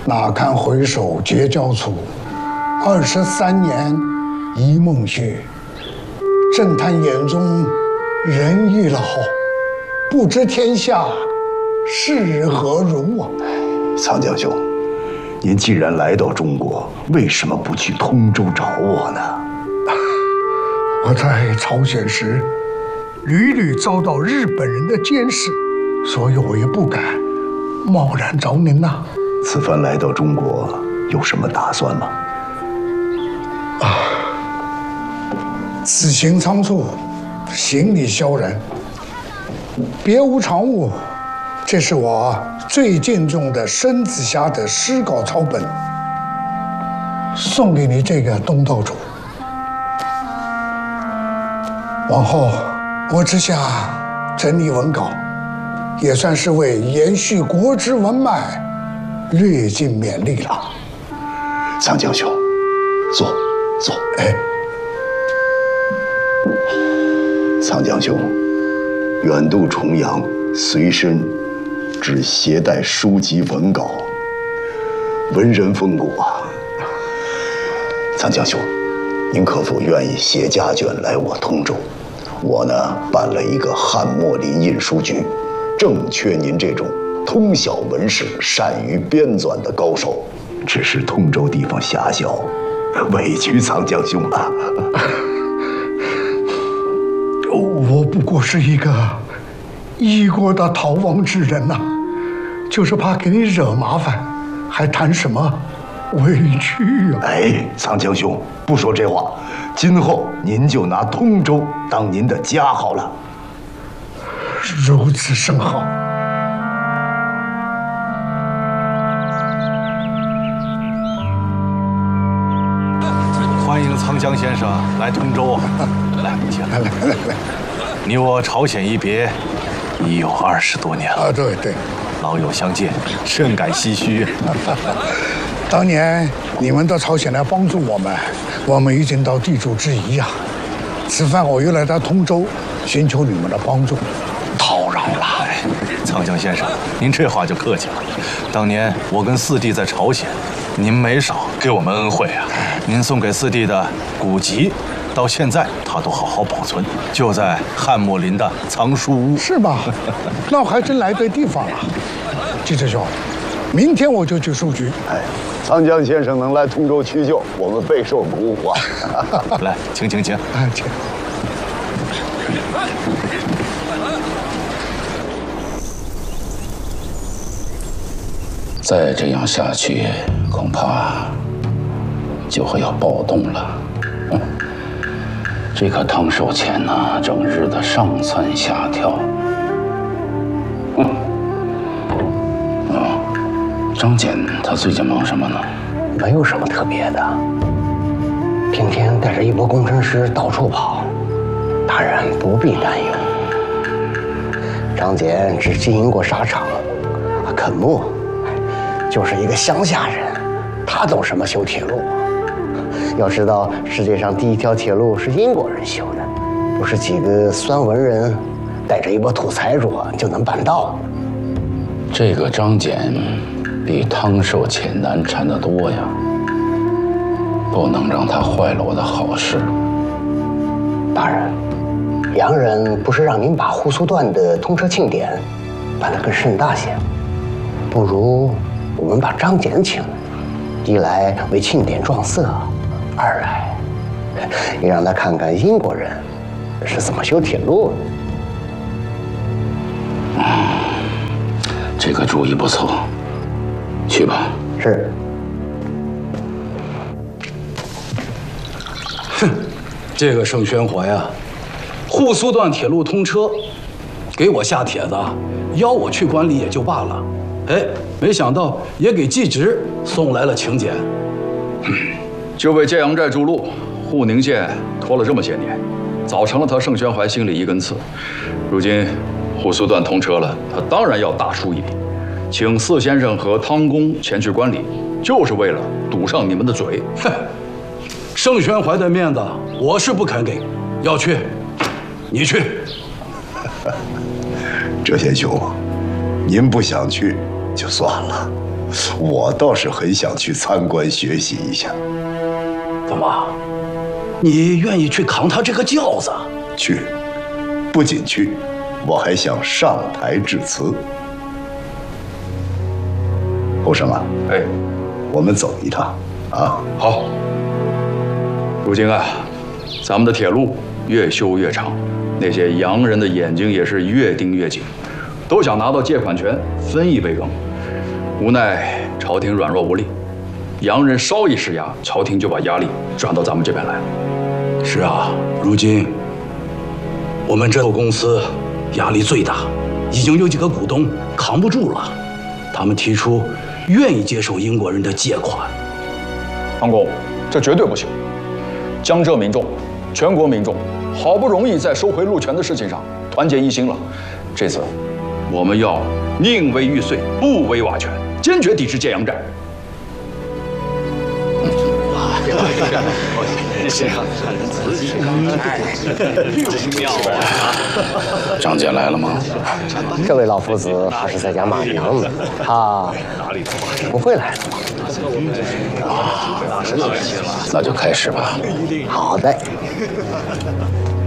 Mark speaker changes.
Speaker 1: 哪堪回首结交处，23年一梦血。正叹眼中人已老，不知天下是何如啊！
Speaker 2: 苍江兄，您既然来到中国，为什么不去通州找我呢？
Speaker 1: 我在朝鲜时，屡屡遭到日本人的监视，所以我也不敢贸然找您呐。
Speaker 2: 此番来到中国，有什么打算吗？
Speaker 1: 此行仓促，行李萧然，别无长物。这是我最敬重的申子霞的诗稿抄本，送给你这个东道主。往后我只想整理文稿，也算是为延续国之文脉略尽勉力了。
Speaker 2: 苍江兄，坐。
Speaker 1: 哎，
Speaker 2: 苍江兄，远渡重洋，随身只携带书籍文稿，文人风骨啊！苍江兄，您可否愿意携家眷来我通州？我呢办了一个汉墨林印书局，正缺您这种通晓文史、善于编纂的高手。只是通州地方狭小，委屈苍江兄了。
Speaker 1: 我不过是一个异国的逃亡之人呐，就是怕给你惹麻烦，还谈什么委屈啊？
Speaker 2: 哎，苍江兄，不说这话，今后您就拿通州当您的家好了。
Speaker 1: 如此甚好。
Speaker 3: 欢迎苍江先生来通州啊！来，请来。你我朝鲜一别，已有20多年了。
Speaker 1: 啊，对，
Speaker 3: 老友相见，甚感唏嘘。
Speaker 1: 当年你们到朝鲜来帮助我们已经到地主之谊呀。此番我又来到通州，寻求你们的帮助，叨扰了。
Speaker 3: 苍江先生，您这话就客气了。当年我跟四弟在朝鲜，您没少给我们恩惠啊。您送给四弟的古籍，到现在他都好好保存，就在汉墨林的藏书屋。
Speaker 1: 是吧？那我还真来对地方了。季师兄，明天我就去书局。
Speaker 2: 哎，苍江先生能来通州叙旧，我们备受鼓舞啊！
Speaker 3: 来，请。
Speaker 1: 请。
Speaker 4: 再这样下去，恐怕就会要暴动了。这个汤寿乾呢，整日的上蹿下跳。张简他最近忙什么呢？
Speaker 5: 没有什么特别的，天天带着一拨工程师到处跑，大人不必担忧。张简只经营过沙场，肯木就是一个乡下人，他懂什么修铁路？要知道，世界上第一条铁路是英国人修的，不是几个酸文人带着一拨土财主就能办到。
Speaker 4: 这个张简比汤寿乾难缠得多呀，不能让他坏了我的好事。
Speaker 5: 大人，洋人不是让您把护苏段的通车庆典办得更盛大些，不如我们把张简请来，一来为庆典壮色，二来也让他看看英国人是怎么修铁路的。
Speaker 4: 这个主意不错，去吧。
Speaker 5: 是。
Speaker 6: 哼，这个盛宣怀呀，护苏段铁路通车，给我下帖子，邀我去观礼也就罢了，哎，没想到也给季直送来了请柬。
Speaker 7: 就为建阳寨筑路，沪宁县拖了这么些年，早成了他盛宣怀心里一根刺。如今护苏段通车了，他当然要大书一笔，请四先生和汤公前去观礼，就是为了堵上你们的嘴。
Speaker 6: 哼，盛宣怀的面子我是不肯给，要去，你去。
Speaker 2: 浙贤兄，您不想去就算了， 我倒是很想去参观学习一下。
Speaker 6: 怎么？你愿意去扛他这个轿子？
Speaker 2: 去，不仅去，我还想上台致辞。后生啊，
Speaker 7: 哎，
Speaker 2: 我们走一趟啊！
Speaker 7: 好。如今啊，咱们的铁路越修越长，那些洋人的眼睛也是越盯越紧，都想拿到借款权，分一杯羹。无奈朝廷软弱无力，洋人稍一施压，朝廷就把压力转到咱们这边来了。
Speaker 6: 是啊，如今我们这公司压力最大，已经有几个股东扛不住了，他们提出愿意接受英国人的借款。
Speaker 7: 唐公，这绝对不行！江浙民众、全国民众好不容易在收回路权的事情上团结一心了，这次我们要宁为玉碎，不为瓦全，坚决抵制建阳寨。
Speaker 4: 张姐来了吗？
Speaker 5: 这位老夫子怕是在家骂娘呢，他不会来了。
Speaker 4: 那就开始吧。
Speaker 5: 好的。